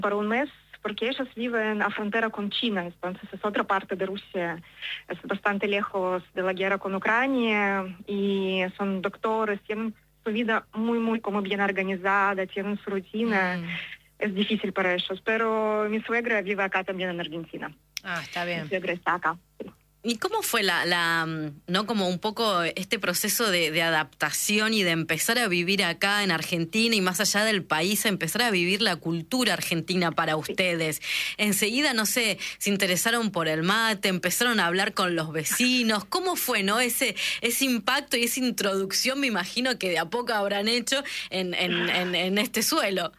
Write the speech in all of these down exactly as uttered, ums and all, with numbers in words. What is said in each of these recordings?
por un mes porque ellos viven a frontera con China, entonces es otra parte de Rusia, es bastante lejos de la guerra con Ucrania y son doctores, tienen su vida muy, muy como bien organizada, tienen su rutina, mm. es difícil para ellos, pero mi suegra vive acá también en Argentina. Ah, está bien. Mi suegra está acá. ¿Y cómo fue la, la no como un poco este proceso de, de adaptación y de empezar a vivir acá en Argentina y más allá del país, a empezar a vivir la cultura argentina para ustedes? Enseguida, no sé, se interesaron por el mate, empezaron a hablar con los vecinos. ¿Cómo fue, no? Ese, ese impacto y esa introducción, me imagino que de a poco habrán hecho en, en, en, en este suelo.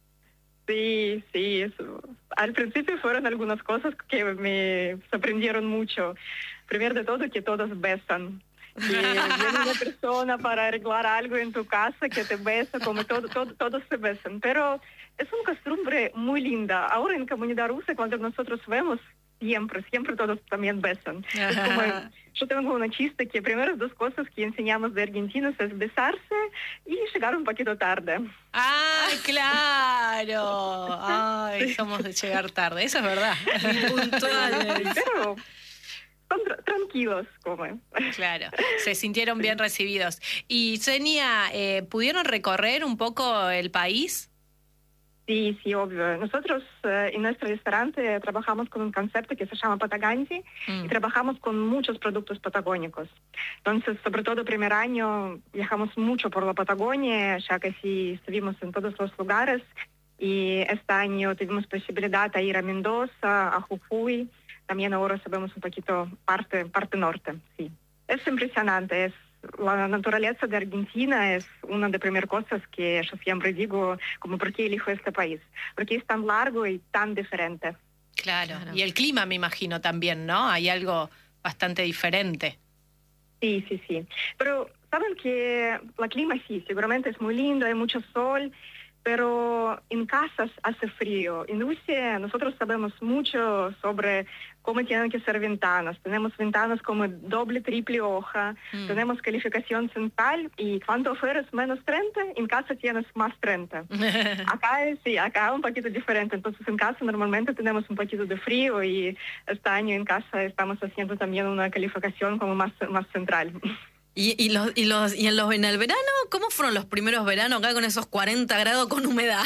Sí, sí, eso. Al principio fueron algunas cosas que me sorprendieron mucho. Primero de todo, que todos besan. Que viene una persona para arreglar algo en tu casa, que te besa, como todo, todo, todos se besan. Pero es una costumbre muy linda. Ahora en comunidad rusa, cuando nosotros vemos, siempre, siempre todos también besan. Es como, yo tengo una chiste que primeras dos cosas que enseñamos de argentinos es besarse y llegar un poquito tarde. ¡Ay, claro! ¡Ay, somos de llegar tarde! Eso es verdad. Puntuales. Pero son tra- tranquilos, como. Claro, se sintieron bien recibidos. Y, Xenia, eh, ¿pudieron recorrer un poco el país? Sí, sí, obvio. Nosotros eh, en nuestro restaurante trabajamos con un concepto que se llama Patagandi mm. y trabajamos con muchos productos patagónicos. Entonces, sobre todo el primer año viajamos mucho por la Patagonia, ya que sí estuvimos en todos los lugares y este año tuvimos posibilidad de ir a Mendoza, a Jujuy, también ahora sabemos un poquito parte, parte norte, sí. Es impresionante, es la naturaleza de Argentina es una de las primeras cosas que yo siempre digo, como por qué elijo este país, porque es tan largo y tan diferente. Claro, claro. Y el clima me imagino también, ¿no? Hay algo bastante diferente. Sí, sí, sí. Pero saben que el clima sí, seguramente es muy lindo, hay mucho sol, pero en casas hace frío. En Rusia nosotros sabemos mucho sobre cómo tienen que ser ventanas. Tenemos ventanas como doble, triple hoja, mm. tenemos calificación central y cuando afuera es menos treinta, en casa tienes más treinta. Acá es, sí, acá un poquito diferente. Entonces en casa normalmente tenemos un poquito de frío y este año en casa estamos haciendo también una calificación como más, más central. ¿Y, y, los, y, los, y en, los, en el verano? ¿Cómo fueron los primeros veranos acá con esos cuarenta grados con humedad?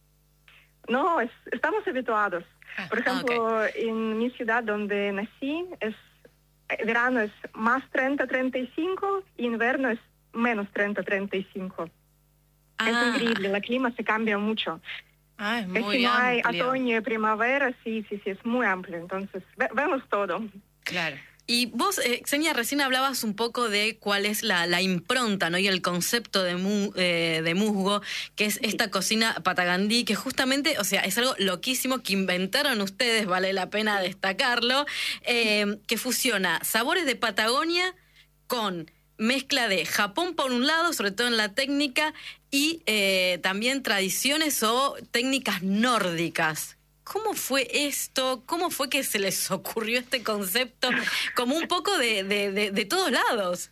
No, es, estamos habituados. Por ejemplo, ah, okay. en mi ciudad donde nací, es, verano es más treinta, treinta y cinco y invierno es menos treinta, treinta y cinco. Ah. Es increíble, el clima se cambia mucho. Ah, es muy es si no hay amplio. otoño y primavera, sí, sí, sí, es muy amplio. Entonces, ve, vemos todo. Claro. Y vos, eh, Xenia, recién hablabas un poco de cuál es la, la impronta, ¿no? Y el concepto de, mu, eh, de musgo, que es esta sí. cocina patagandí, que justamente, o sea, es algo loquísimo que inventaron ustedes, vale la pena destacarlo, eh, que fusiona sabores de Patagonia con mezcla de Japón por un lado, sobre todo en la técnica, y eh, también tradiciones o técnicas nórdicas. ¿Cómo fue esto? ¿Cómo fue que se les ocurrió este concepto? Como un poco de, de, de, de todos lados.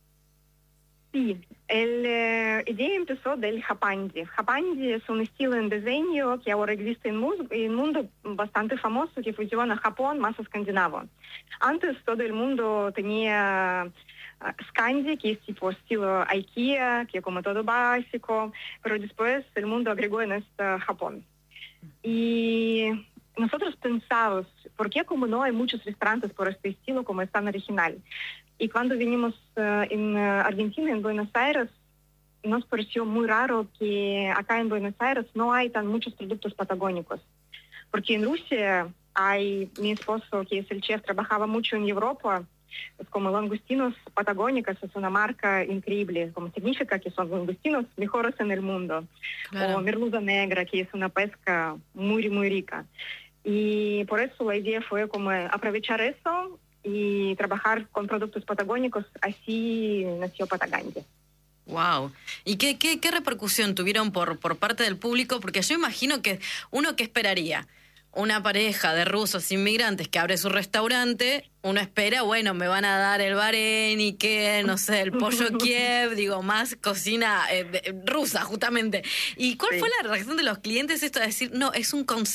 Sí, la eh, idea empezó del Japandi. Japandi es un estilo en diseño que ahora existe en el mundo bastante famoso, que fusiona Japón más escandinavo. Antes todo el mundo tenía uh, Scandi, que es tipo estilo IKEA, que es como todo básico, pero después el mundo agregó en este Japón. Y nosotros pensamos, ¿por qué como no hay muchos restaurantes por este estilo como es tan original? Y cuando vinimos uh, en uh, Argentina, en Buenos Aires, nos pareció muy raro que acá en Buenos Aires no hay tan muchos productos patagónicos. Porque en Rusia hay, mi esposo, que es el chef, trabajaba mucho en Europa, es como langostinos patagónicos, es una marca increíble, como significa que son langostinos mejores en el mundo. Claro. O merluza negra, que es una pesca muy, muy rica. Y por eso la idea fue como aprovechar eso y trabajar con productos patagónicos, así nació Patagandi. Wow. ¿Y qué, qué, qué repercusión tuvieron por, por parte del público? Porque yo imagino que uno que esperaría una pareja de rusos inmigrantes que abre su restaurante, uno espera, bueno, me van a dar el vareniki, no sé, el pollo Kiev, digo, más cocina eh, de, rusa, justamente. ¿Y cuál Sí. fue la reacción de los clientes esto de decir, no, es un concepto